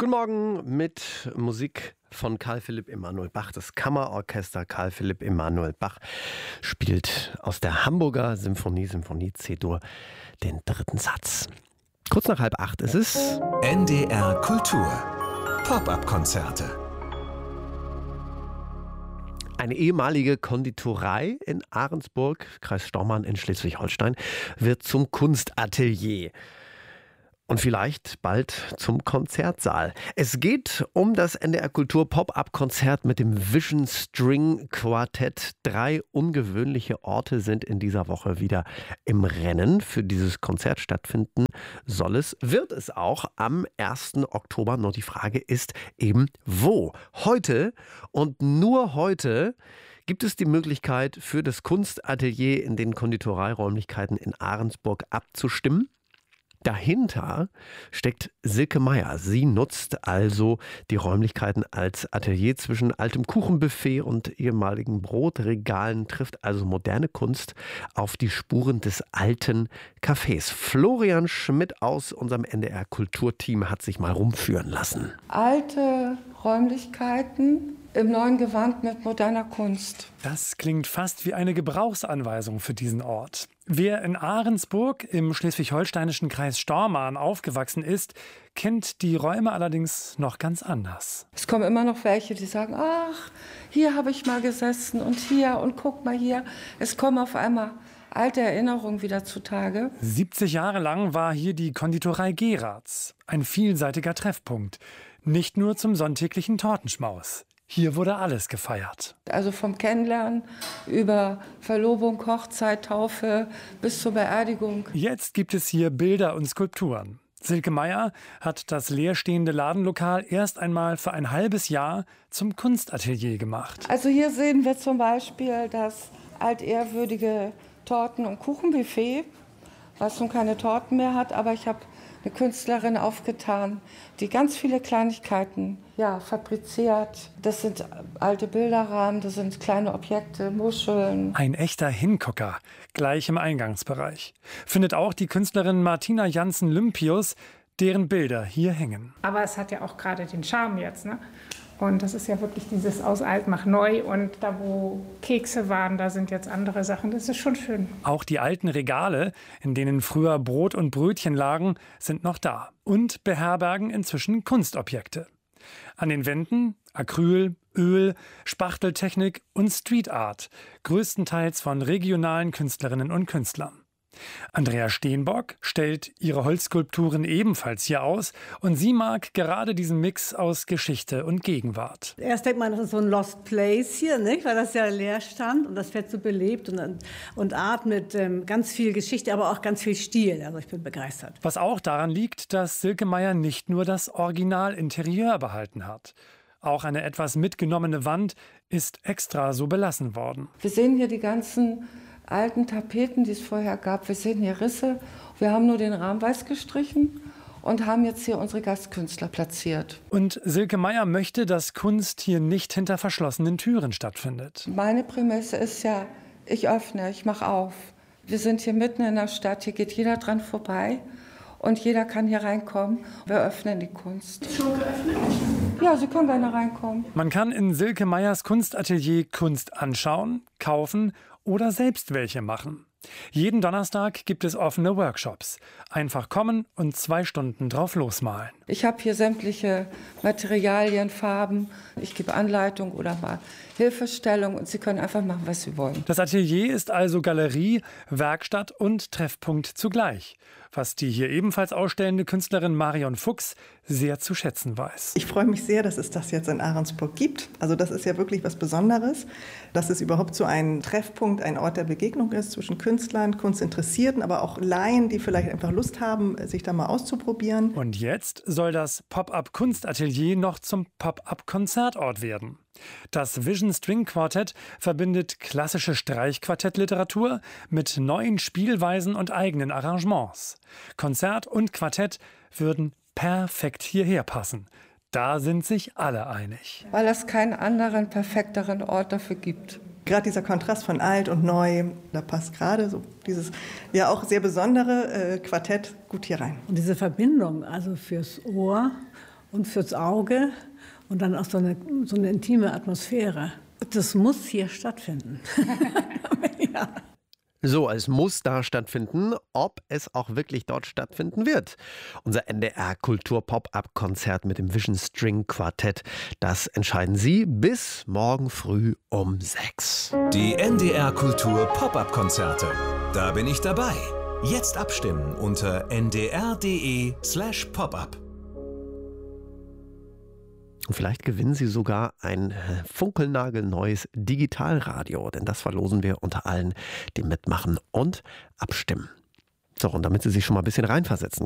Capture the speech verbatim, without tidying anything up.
Guten Morgen mit Musik von Carl Philipp Emanuel Bach. Das Kammerorchester Carl Philipp Emanuel Bach spielt aus der Hamburger Symphonie, Symphonie C-Dur, den dritten Satz. Kurz nach halb acht ist es. N D R Kultur. Pop-up-Konzerte. Eine ehemalige Konditorei in Ahrensburg, Kreis Stormarn in Schleswig-Holstein, wird zum Kunstatelier. Und vielleicht bald zum Konzertsaal. Es geht um das N D R Kultur Pop-up-Konzert mit dem Vision String Quartett. Drei ungewöhnliche Orte sind in dieser Woche wieder im Rennen. Für dieses Konzert stattfinden soll es, wird es auch am ersten Oktober. Nur die Frage ist eben wo. Heute und nur heute gibt es die Möglichkeit für das Kunstatelier in den Konditoreiräumlichkeiten in Ahrensburg abzustimmen. Dahinter steckt Silke Meier. Sie nutzt also die Räumlichkeiten als Atelier zwischen altem Kuchenbuffet und ehemaligen Brotregalen, trifft also moderne Kunst auf die Spuren des alten Cafés. Florian Schmidt aus unserem N D R Kulturteam hat sich mal rumführen lassen. Alte Räumlichkeiten im neuen Gewand mit moderner Kunst. Das klingt fast wie eine Gebrauchsanweisung für diesen Ort. Wer in Ahrensburg im schleswig-holsteinischen Kreis Stormarn aufgewachsen ist, kennt die Räume allerdings noch ganz anders. Es kommen immer noch welche, die sagen, ach, hier habe ich mal gesessen und hier und guck mal hier. Es kommen auf einmal alte Erinnerungen wieder zutage. siebzig Jahre lang war hier die Konditorei Geratz, ein vielseitiger Treffpunkt. Nicht nur zum sonntäglichen Tortenschmaus. Hier wurde alles gefeiert. Also vom Kennenlernen über Verlobung, Hochzeit, Taufe bis zur Beerdigung. Jetzt gibt es hier Bilder und Skulpturen. Silke Meier hat das leerstehende Ladenlokal erst einmal für ein halbes Jahr zum Kunstatelier gemacht. Also hier sehen wir zum Beispiel das altehrwürdige Torten- und Kuchenbuffet, was nun keine Torten mehr hat, aber ich habe eine Künstlerin aufgetan, die ganz viele Kleinigkeiten ja, fabriziert. Das sind alte Bilderrahmen, das sind kleine Objekte, Muscheln. Ein echter Hingucker, gleich im Eingangsbereich. Findet auch die Künstlerin Martina Janssen-Lympius, deren Bilder hier hängen. Aber es hat ja auch gerade den Charme jetzt, ne? Und das ist ja wirklich dieses aus alt mach neu. Und da, wo Kekse waren, da sind jetzt andere Sachen. Das ist schon schön. Auch die alten Regale, in denen früher Brot und Brötchen lagen, sind noch da. Und beherbergen inzwischen Kunstobjekte. An den Wänden Acryl, Öl, Spachteltechnik und Street Art. Größtenteils von regionalen Künstlerinnen und Künstlern. Andrea Steenbock stellt ihre Holzskulpturen ebenfalls hier aus und sie mag gerade diesen Mix aus Geschichte und Gegenwart. Erst denkt man, das ist so ein Lost Place hier, nicht? Weil das ja leer stand und das wird so belebt und, und Art mit ähm, ganz viel Geschichte, aber auch ganz viel Stil. Also ich bin begeistert. Was auch daran liegt, dass Silke Meier nicht nur das Originalinterieur behalten hat. Auch eine etwas mitgenommene Wand ist extra so belassen worden. Wir sehen hier die ganzen alten Tapeten, die es vorher gab. Wir sehen hier Risse. Wir haben nur den Rahmen weiß gestrichen und haben jetzt hier unsere Gastkünstler platziert. Und Silke Meier möchte, dass Kunst hier nicht hinter verschlossenen Türen stattfindet. Meine Prämisse ist ja, ich öffne, ich mache auf. Wir sind hier mitten in der Stadt, hier geht jeder dran vorbei und jeder kann hier reinkommen. Wir öffnen die Kunst. Schon geöffnet? Ja, Sie können gerne reinkommen. Man kann in Silke Meiers Kunstatelier Kunst anschauen, kaufen oder selbst welche machen. Jeden Donnerstag gibt es offene Workshops. Einfach kommen und zwei Stunden drauf losmalen. Ich habe hier sämtliche Materialien, Farben. Ich gebe Anleitung oder mal Hilfestellung und Sie können einfach machen, was Sie wollen. Das Atelier ist also Galerie, Werkstatt und Treffpunkt zugleich. Was die hier ebenfalls ausstellende Künstlerin Marion Fuchs sehr zu schätzen weiß. Ich freue mich sehr, dass es das jetzt in Ahrensburg gibt. Also das ist ja wirklich was Besonderes, dass es überhaupt so ein Treffpunkt, ein Ort der Begegnung ist zwischen Künstlern, Kunstinteressierten, aber auch Laien, die vielleicht einfach Lust haben, sich da mal auszuprobieren. Und jetzt soll das Pop-up-Kunstatelier noch zum Pop-up-Konzertort werden. Das Vision String Quartett verbindet klassische Streichquartettliteratur mit neuen Spielweisen und eigenen Arrangements. Konzert und Quartett würden perfekt hierher passen. Da sind sich alle einig. Weil es keinen anderen, perfekteren Ort dafür gibt. Gerade dieser Kontrast von alt und neu, da passt gerade so dieses ja auch sehr besondere äh, Quartett gut hier rein. Und diese Verbindung, also fürs Ohr und fürs Auge und dann auch so eine, so eine intime Atmosphäre. Das muss hier stattfinden. Ja. So, es muss da stattfinden, ob es auch wirklich dort stattfinden wird. Unser N D R-Kultur-Pop-Up-Konzert mit dem Vision String Quartett, das entscheiden Sie bis morgen früh um sechs. Die N D R-Kultur Pop-Up-Konzerte. Da bin ich dabei. Jetzt abstimmen unter n d r punkt d e slash pop-up. Und vielleicht gewinnen Sie sogar ein funkelnagelneues Digitalradio, denn das verlosen wir unter allen, die mitmachen und abstimmen. So, und damit Sie sich schon mal ein bisschen reinversetzen